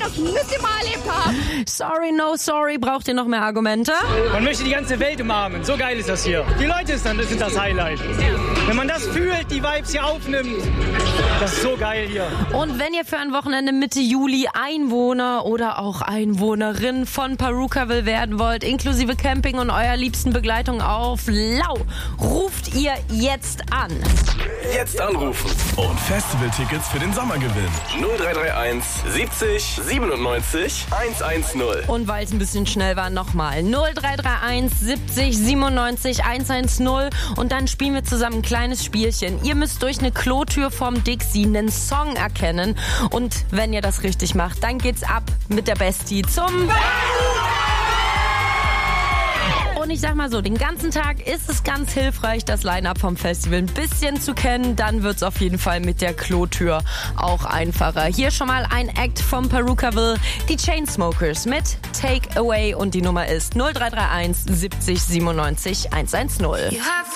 noch nie mal erlebt habe. Sorry, no sorry. Braucht ihr noch mehr Argumente? Man möchte die ganze Welt umarmen. So geil ist das hier. Die Leute sind das Highlight. Wenn man das fühlt, die Vibes hier aufnimmt, das ist so geil hier. Und wenn ihr für ein Wochenende Mitte Juli Einwohner oder auch Einwohnerin von Perukaville werden wollt, inklusive Camping und eurer liebsten Begleitung auf Lau, ruft ihr jetzt an. Jetzt anrufen und Festivaltickets für den Sommer gewinnen. 0331 70 97 110. Und weil es ein bisschen schnell war, nochmal 0331 70 97 110 und dann spielen wir zusammen ein kleines Spielchen. Ihr müsst durch eine Klotür vom Dixie einen Song erkennen und wenn ihr das richtig macht, dann geht's ab mit der Bestie zum... Und ich sag mal so, den ganzen Tag ist es ganz hilfreich, das Line-Up vom Festival ein bisschen zu kennen. Dann wird's auf jeden Fall mit der Klotür auch einfacher. Hier schon mal ein Act vom Perukaville, die Chainsmokers mit Take Away und die Nummer ist 0331 70 97 110.